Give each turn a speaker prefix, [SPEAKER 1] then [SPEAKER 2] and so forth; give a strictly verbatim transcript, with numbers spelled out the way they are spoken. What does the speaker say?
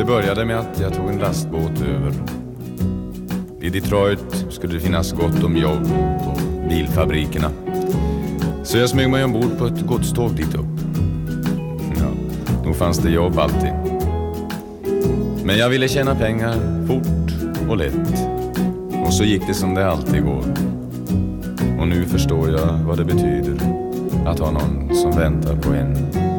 [SPEAKER 1] Det började med att jag tog en lastbåt över. I Detroit skulle det finnas gott om jobb på bilfabrikerna. Så jag smög mig ombord på ett godståg dit upp. Ja, då fanns det jobb alltid. Men jag ville tjäna pengar fort och lätt. Och så gick det som det alltid går. Och nu förstår jag vad det betyder att ha någon som väntar på en.